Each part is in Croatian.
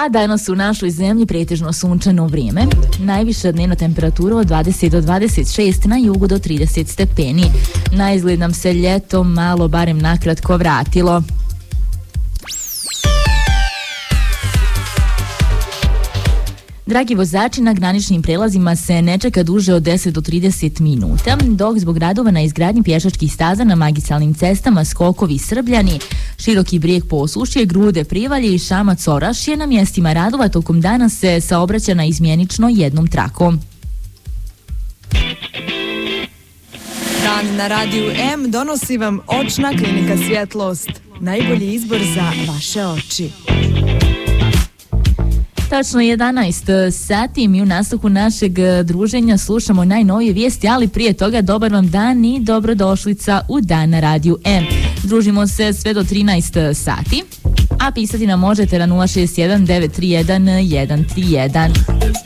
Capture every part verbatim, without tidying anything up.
A danas u našoj zemlji pretežno sunčano vrijeme. Najviša dnevna temperatura od dvadeset do dvadeset šest, na jugu do trideset stepeni. Na izgled nam se ljeto malo barem nakratko vratilo. Dragi vozači, na graničnim prelazima se ne čeka duže od deset do trideset minuta, dok zbog radova na izgradnji pješačkih staza na magistralnim cestama Skokovi Srbljani, Široki Brijeg Posušje, Grude Privalje i Šamac Orašje na mjestima radova tokom dana se saobraća na izmjenično jednom trakom. Dan na Radiju M donosi vam Očna klinika Svjetlost. Najbolji izbor za vaše oči. Tačno jedanaest sati, mi u nastavku našeg druženja slušamo najnovije vijesti, ali prije toga dobar vam dan i dobrodošlica u Dan na Radiju M. Družimo se sve do trinaest sati, a pisati nam možete na nula šest jedan devet tri jedan jedan tri jedan.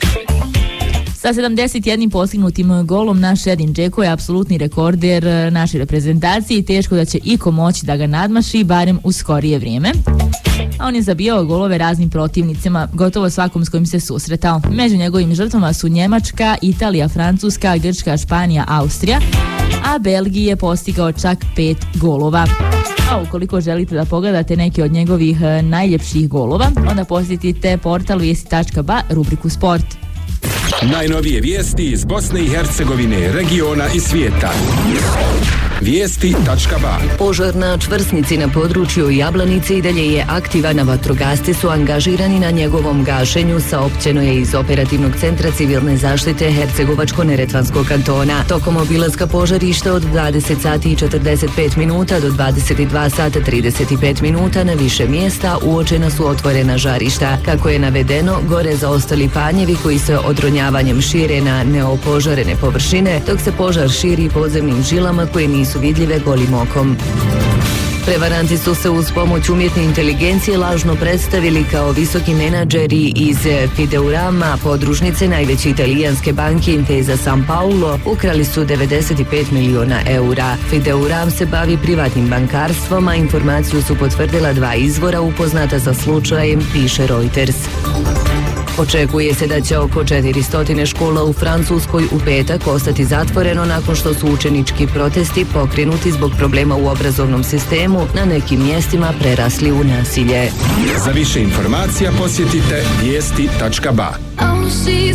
Sa sedamdeset jednim postignutim golom naš Edin Džeko je apsolutni rekorder naše reprezentacije i teško da će iko moći da ga nadmaši, barem u skorije vrijeme. A on je zabijao golove raznim protivnicima, gotovo svakom s kojim se susretao. Među njegovim žrtvama su Njemačka, Italija, Francuska, Grčka, Španija, Austrija, a Belgiji je postigao čak pet golova. A ukoliko želite da pogledate neke od njegovih najljepših golova, onda posjetite portal vijesti tačka ba, rubriku Sport. Najnovije vijesti iz Bosne i Hercegovine, regiona i svijeta. Vijesti tačka ba. Požar na čvrsnici na području Jablanice i dalje je aktivan, a vatrogasci su angažirani na njegovom gašenju, saopćeno je iz Operativnog centra civilne zaštite Hercegovačko-neretvanskog kantona. Tokom obilaska požarišta od dvadeset sati i četrdeset pet minuta do dvadeset dva sata trideset pet minuta na više mjesta uočena su otvorena žarišta. Kako je navedeno, gore zaostali panjevi koji se odronjavanjem šire na neopožarene površine, dok se požar širi podzemnim žilama koje nisu su vidljive golim okom. Prevaranti su se uz pomoć umjetne inteligencije lažno predstavili kao visoki menadžeri iz Fideurama, podružnice najveće italijanske banke Intesa San Paulo. Ukrali su devedeset pet miliona eura. Fideuram se bavi privatnim bankarstvom, a informaciju su potvrdila dva izvora upoznata sa slučajem, piše Reuters. Očekuje se da će oko četiristo škola u Francuskoj u petak ostati zatvoreno nakon što su učenički protesti pokrenuti zbog problema u obrazovnom sistemu na nekim mjestima prerasli u nasilje. Za više informacija posjetite vijesti tačka ba. Oh, she's